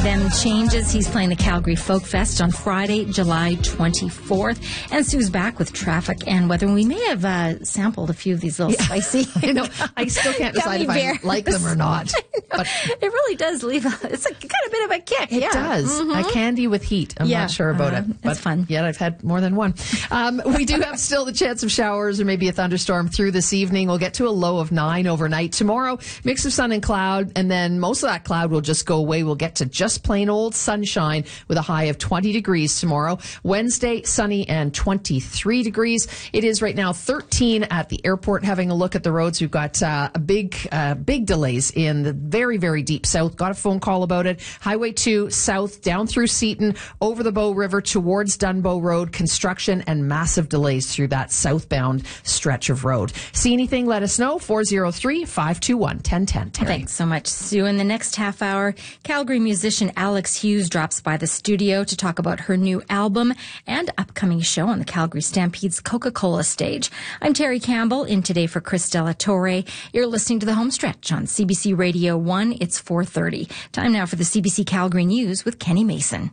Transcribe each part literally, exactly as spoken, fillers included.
Them Changes. He's playing the Calgary Folk Fest on Friday, July twenty-fourth. And Sue's back with traffic and weather. We may have uh, sampled a few of these little yeah. spicy. I know. I still can't decide if bears. I like them or not. But it really does leave a, it's a kind of bit of a kick. It yeah. does. Mm-hmm. A candy with heat. I'm yeah. not sure about uh, it. That's fun. Yet I've had more than one. Um, we do have still the chance of showers or maybe a thunderstorm through this evening. We'll get to a low of nine overnight. Tomorrow, mix of sun and cloud, and then most of that cloud will just go away. We'll get to just plain old sunshine with a high of twenty degrees tomorrow. Wednesday, sunny and twenty-three degrees. It is right now thirteen at the airport. Having a look at the roads, we've got uh, a big, uh, big delays in the very, very deep south. Got a phone call about it. Highway two south down through Seaton, over the Bow River towards Dunbow Road. Construction and massive delays through that southbound stretch of road. See anything? Let us know. four oh three, five two one, one oh one oh. Terry. Thanks so much, Sue. In the next half hour, Calgary musician Alex Hughes drops by the studio to talk about her new album and upcoming show on the Calgary Stampede's Coca-Cola stage. I'm Terry Campbell, in today for Chris Della Torre. You're listening to The Homestretch on C B C Radio one. It's four thirty. Time now for the C B C Calgary News with Kenny Mason.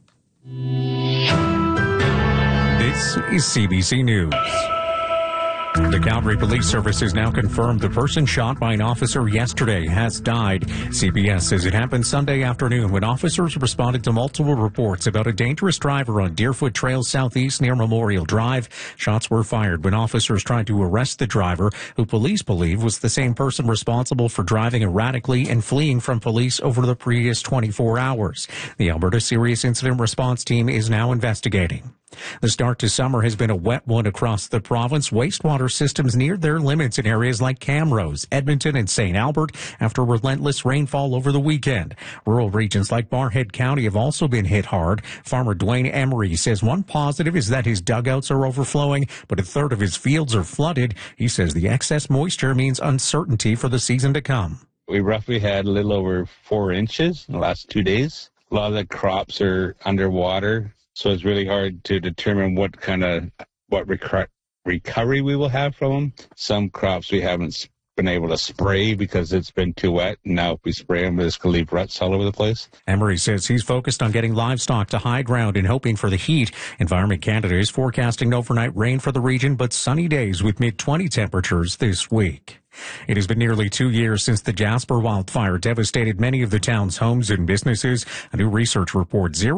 This is C B C News. The Calgary Police Service has now confirmed the person shot by an officer yesterday has died. C B S says it happened Sunday afternoon when officers responded to multiple reports about a dangerous driver on Deerfoot Trail Southeast near Memorial Drive. Shots were fired when officers tried to arrest the driver, who police believe was the same person responsible for driving erratically and fleeing from police over the previous twenty-four hours. The Alberta Serious Incident Response Team is now investigating. The start to summer has been a wet one across the province. Wastewater systems neared their limits in areas like Camrose, Edmonton, and Saint Albert after relentless rainfall over the weekend. Rural regions like Barrhead County have also been hit hard. Farmer Dwayne Emery says one positive is that his dugouts are overflowing, but a third of his fields are flooded. He says the excess moisture means uncertainty for the season to come. We roughly had a little over four inches in the last two days. A lot of the crops are underwater. So it's really hard to determine what kind of, what rec- recovery we will have from them. Some crops we haven't been able to spray because it's been too wet. Now if we spray them, it's going to leave ruts all over the place. Emery says he's focused on getting livestock to high ground and hoping for the heat. Environment Canada is forecasting overnight rain for the region, but sunny days with mid twenty temperatures this week. It has been nearly two years since the Jasper wildfire devastated many of the town's homes and businesses. A new research report zero